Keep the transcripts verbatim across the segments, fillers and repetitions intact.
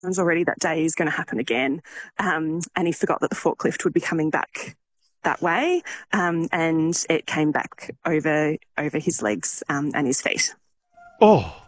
was already that day is going to happen again. Um, and he forgot that the forklift would be coming back that way. Um, and it came back over, over his legs um, and his feet. Oh,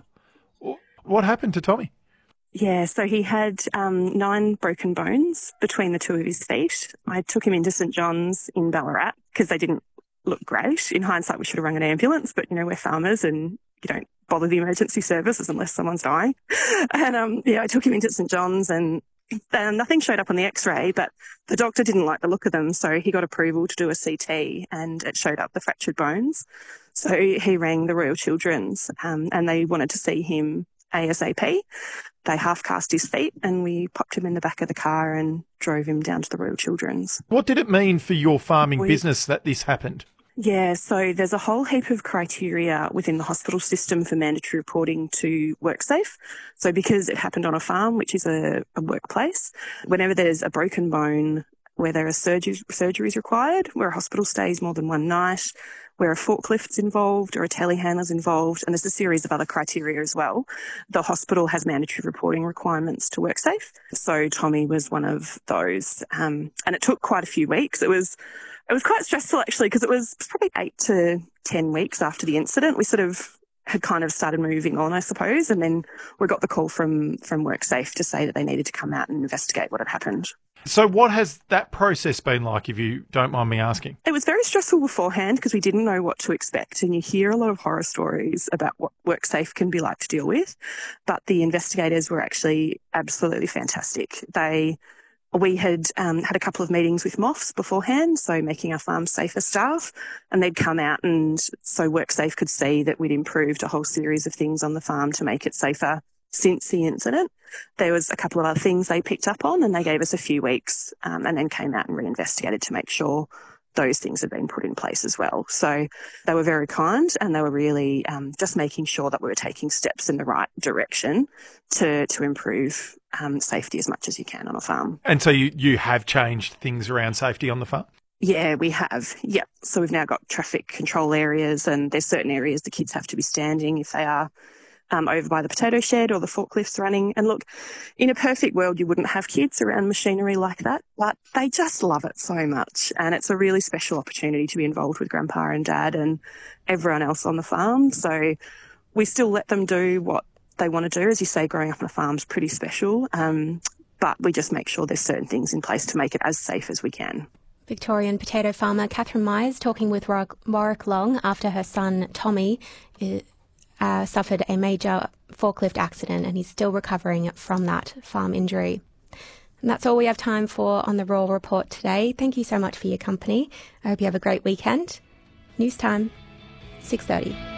what happened to Tommy? Yeah, so he had um, nine broken bones between the two of his feet. I took him into St John's in Ballarat because they didn't look great. In hindsight, we should have rung an ambulance, but, you know, we're farmers and you don't bother the emergency services unless someone's dying. And, um, yeah, I took him into St John's and um, nothing showed up on the x-ray, but the doctor didn't like the look of them, so he got approval to do a C T and it showed up the fractured bones. So he rang the Royal Children's um, and they wanted to see him ASAP. They half-cast his feet and we popped him in the back of the car and drove him down to the Royal Children's. What did it mean for your farming we, business that this happened? Yeah, so there's a whole heap of criteria within the hospital system for mandatory reporting to WorkSafe. So because it happened on a farm, which is a, a workplace, whenever there's a broken bone, where there are surgeries, surgeries required, where a hospital stays more than one night, where a forklift's involved or a telehandler's involved, and there's a series of other criteria as well, the hospital has mandatory reporting requirements to WorkSafe. So Tommy was one of those. Um, and it took quite a few weeks. It was It was quite stressful, actually, because it was probably eight to ten weeks after the incident. We sort of had kind of started moving on, I suppose, and then we got the call from, from WorkSafe to say that they needed to come out and investigate what had happened. So what has that process been like, if you don't mind me asking? It was very stressful beforehand because we didn't know what to expect, and you hear a lot of horror stories about what WorkSafe can be like to deal with, but the investigators were actually absolutely fantastic. They... We had um, had a couple of meetings with M O F S beforehand, so making our farm safer staff, and they'd come out and so WorkSafe could see that we'd improved a whole series of things on the farm to make it safer since the incident. There was a couple of other things they picked up on and they gave us a few weeks um, and then came out and reinvestigated to make sure those things had been put in place as well. So they were very kind and they were really um, just making sure that we were taking steps in the right direction to to improve um, safety as much as you can on a farm. And so you, you have changed things around safety on the farm? Yeah, we have. Yep. So we've now got traffic control areas and there's certain areas the kids have to be standing if they are Um, over by the potato shed or the forklifts running. And look, in a perfect world, you wouldn't have kids around machinery like that, but they just love it so much. And it's a really special opportunity to be involved with Grandpa and Dad and everyone else on the farm. So we still let them do what they want to do. As you say, growing up on a farm is pretty special. Um, but we just make sure there's certain things in place to make it as safe as we can. Victorian potato farmer Catherine Myers talking with Warwick Long after her son Tommy is Uh, suffered a major forklift accident and he's still recovering from that farm injury. And that's all we have time for on the Raw Report today. Thank you so much for your company. I hope you have a great weekend. News time, six thirty.